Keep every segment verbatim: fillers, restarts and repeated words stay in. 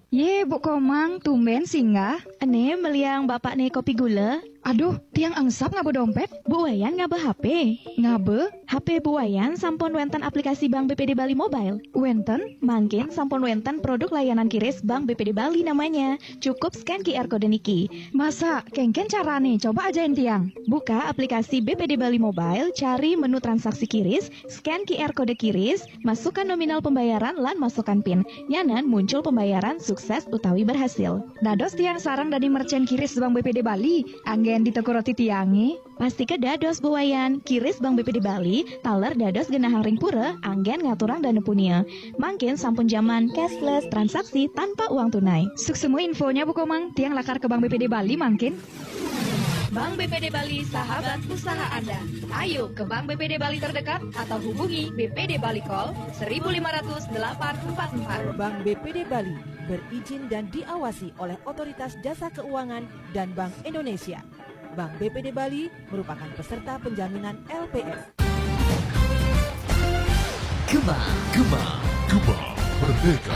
Ye, Bu Komang, tumben singgah. Ane meliang bapak nih kopi gula. Aduh, tiang angsap ngabe dompet. Bu Wayan ngabe H P. Ngabe? H P Bu Wayan sampun wenten aplikasi Bank B P D Bali Mobile. Wenten? Mangkin sampun wenten produk layanan kiris Bank B P D Bali namanya. Cukup scan Q R kode niki. Masa, kengken cara nih, coba ajain tiang. Buka aplikasi B P D Bali Mobile, cari menu transaksi kiris, scan Q R kode kiris, masukkan nominal pembayaran lan masukkan PIN. Nyanan muncul pembayaran sukses utawi berhasil. Dados tiang sarang dari merchant kiris Bank B P D Bali, anggen diteko roti tiangi. Pasti ke dados Bu Wayan, kiris Bank B P D Bali, taler dados genahang ring pura, anggen ngaturang dana punia. Mangkin sampun zaman cashless transaksi tanpa uang tunai. Suk semua infonya Bu Komang, tiang lakar ke Bank B P D Bali mangkin. Bank B P D Bali, sahabat usaha Anda. Ayo ke Bank B P D Bali terdekat atau hubungi B P D Bali Call seribu lima ratus delapan empat empat. Bank B P D Bali berizin dan diawasi oleh Otoritas Jasa Keuangan dan Bank Indonesia. Bank B P D Bali merupakan peserta penjaminan L P F. Gema, Gema, Gema Merdeka.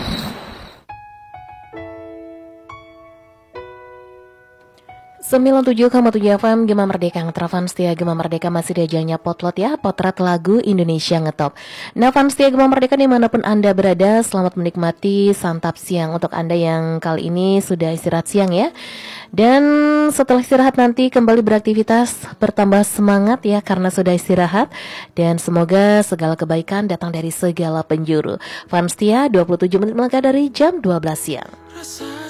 sembilan puluh tujuh koma tujuh F M Gema Merdeka Ngetra Fans setia Gema Merdeka masih diajangnya potlot ya, potret lagu Indonesia ngetop. Nah fans setia Gema Merdeka dimanapun Anda berada, selamat menikmati santap siang untuk Anda yang kali ini sudah istirahat siang ya. Dan setelah istirahat nanti kembali beraktivitas, bertambah semangat ya karena sudah istirahat. Dan semoga segala kebaikan datang dari segala penjuru. Fans setia dua puluh tujuh menit melangkah dari jam dua belas siang.